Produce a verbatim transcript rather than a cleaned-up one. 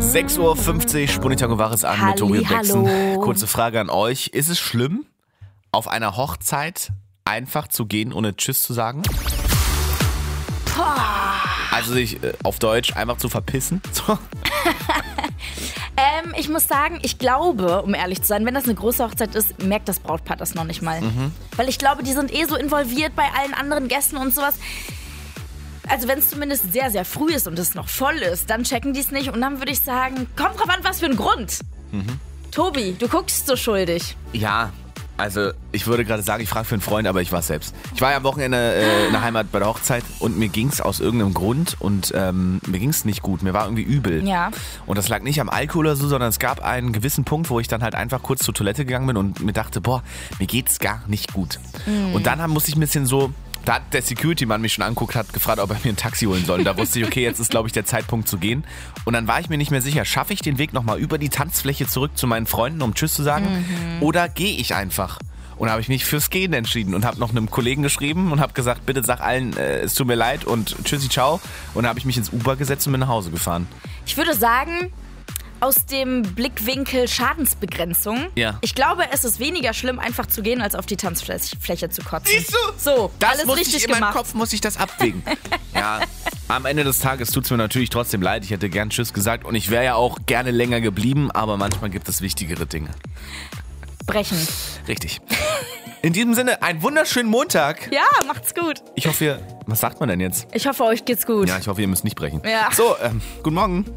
sechs Uhr fünfzig, Spunitag war es an mit Tobi und Bexen. Kurze Frage an euch. Ist es schlimm, auf einer Hochzeit einfach zu gehen, ohne Tschüss zu sagen? Also sich äh, auf Deutsch einfach zu verpissen? So. ähm, ich muss sagen, ich glaube, um ehrlich zu sein, wenn das eine große Hochzeit ist, merkt das Brautpaar das noch nicht mal. Mhm. Weil ich glaube, die sind eh so involviert bei allen anderen Gästen und sowas. Also wenn es zumindest sehr, sehr früh ist und es noch voll ist, dann checken die es nicht. Und dann würde ich sagen, kommt drauf an, was für ein Grund. Mhm. Tobi, du guckst so schuldig. Ja, also ich würde gerade sagen, ich frage für einen Freund, aber ich war es selbst. Ich war ja am Wochenende äh, in der Heimat bei der Hochzeit und mir ging es aus irgendeinem Grund und ähm, mir ging es nicht gut. Mir war irgendwie übel. Ja. Und das lag nicht am Alkohol oder so, sondern es gab einen gewissen Punkt, wo ich dann halt einfach kurz zur Toilette gegangen bin und mir dachte, boah, mir geht's gar nicht gut. Mhm. Und dann musste ich ein bisschen so... Da hat der Security-Mann mich schon angeguckt, hat gefragt, ob er mir ein Taxi holen soll. Und da wusste ich, okay, jetzt ist, glaube ich, der Zeitpunkt zu gehen. Und dann war ich mir nicht mehr sicher, schaffe ich den Weg nochmal über die Tanzfläche zurück zu meinen Freunden, um Tschüss zu sagen? Mhm. Oder gehe ich einfach? Und da habe ich mich fürs Gehen entschieden und habe noch einem Kollegen geschrieben und habe gesagt, bitte sag allen, äh, es tut mir leid und tschüssi, ciao. Und da habe ich mich ins Uber gesetzt und bin nach Hause gefahren. Ich würde sagen... Aus dem Blickwinkel Schadensbegrenzung. Ja. Ich glaube, es ist weniger schlimm, einfach zu gehen, als auf die Tanzfläche zu kotzen. Siehst du? So, das alles muss richtig ich in gemacht. meinem Kopf muss ich das abwägen. Ja, am Ende des Tages tut es mir natürlich trotzdem leid. Ich hätte gern Tschüss gesagt und ich wäre ja auch gerne länger geblieben, aber manchmal gibt es wichtigere Dinge. Brechen. Richtig. In diesem Sinne, einen wunderschönen Montag. Ja, macht's gut. Ich hoffe, ihr... Was sagt man denn jetzt? Ich hoffe, euch geht's gut. Ja, ich hoffe, ihr müsst nicht brechen. Ja. So, ähm, guten Morgen.